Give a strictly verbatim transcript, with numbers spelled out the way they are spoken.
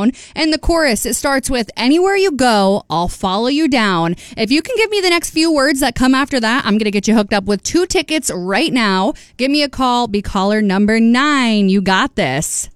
down. And the chorus, it starts with, anywhere you go, I'll follow you down. If you can give me the next few words that come after that, I'm going to get you hooked up with two tickets right now. Give me a call. Be caller number nine. You got this.